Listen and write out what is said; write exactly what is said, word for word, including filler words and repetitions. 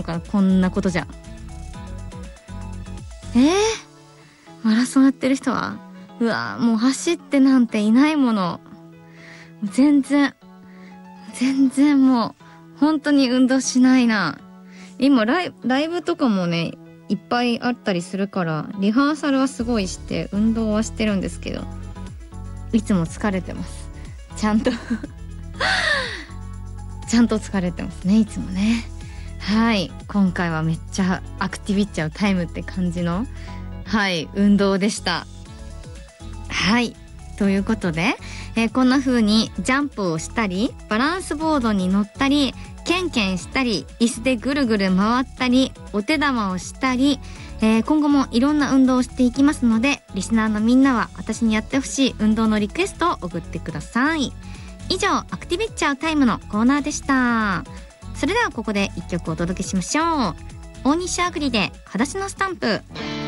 から、こんなことじゃ。えー、マラソンやってる人は、うわもう走ってなんていないもの。全然全然もう本当に運動しないな。今ライ、ライブとかもねいっぱいあったりするから、リハーサルはすごいして運動はしてるんですけど、いつも疲れてます。ちゃんとちゃんと疲れてますね、いつもね。はい、今回はめっちゃアクティビッチャータイムって感じの、はい運動でした。はい、ということで、えー、こんな風にジャンプをしたり、バランスボードに乗ったり、ケンケンしたり、椅子でぐるぐる回ったり、お手玉をしたり、えー、今後もいろんな運動をしていきますので、リスナーのみんなは私にやってほしい運動のリクエストを送ってください。以上、アクティビッチャータイムのコーナーでした。それではここで一曲お届けしましょう。大西あぐりで裸足のスタンプ。